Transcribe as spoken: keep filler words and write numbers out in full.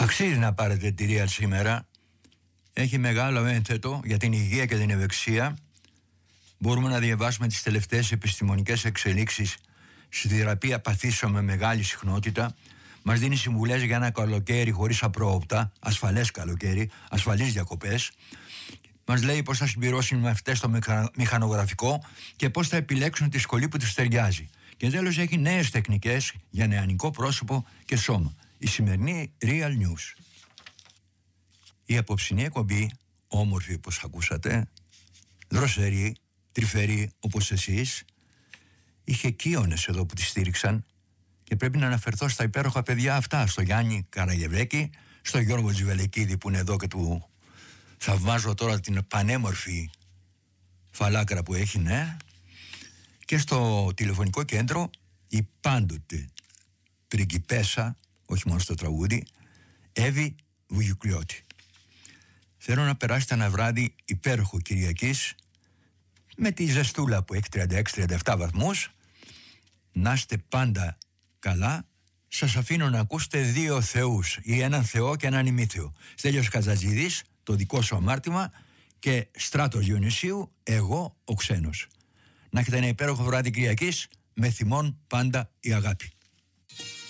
Αξίζει να πάρετε τη Real σήμερα. Έχει μεγάλο ένθετο για την υγεία και την ευεξία. Μπορούμε να διαβάσουμε τις τελευταίες επιστημονικές εξελίξεις στη θεραπεία παθήσεων με μεγάλη συχνότητα. Μας δίνει συμβουλές για ένα καλοκαίρι χωρίς απρόοπτα, ασφαλές καλοκαίρι, ασφαλείς διακοπές. Μας λέει πώς θα συμπληρώσουν οι μαθητές στο μηχανογραφικό και πώς θα επιλέξουν τη σχολή που τους ταιριάζει. Και τέλος έχει νέες τεχνικές για νεανικό πρόσωπο και σώμα. Η σημερινή Real News. Η απόψινή εκπομπή, όμορφη όπως ακούσατε, δροσερή, τρυφερή όπως εσείς, είχε κύονες εδώ που τη στήριξαν και πρέπει να αναφερθώ στα υπέροχα παιδιά αυτά, στο Γιάννη Καραγευρέκη, στο Γιώργο Τζιβελεκίδη που είναι εδώ και του θαυμάζω τώρα την πανέμορφη φαλάκρα που έχει, ναι, και στο τηλεφωνικό κέντρο η πάντοτε πριγκιπέσα, όχι μόνο στο τραγούδι, Εύη Βουγιουκλιώτη. Θέλω να περάσετε ένα βράδυ υπέροχο Κυριακής με τη ζεστούλα που έχει τριάντα έξι τριάντα επτά βαθμούς. Να είστε πάντα καλά. Σας αφήνω να ακούσετε δύο θεούς, ή έναν θεό και έναν ημίθεο. Στέλιος Καζατζίδης, το δικό σου αμάρτημα, και Στράτος Διονυσίου, εγώ ο ξένος. Να έχετε ένα υπέροχο βράδυ Κυριακής, με θυμόν πάντα η αγάπη.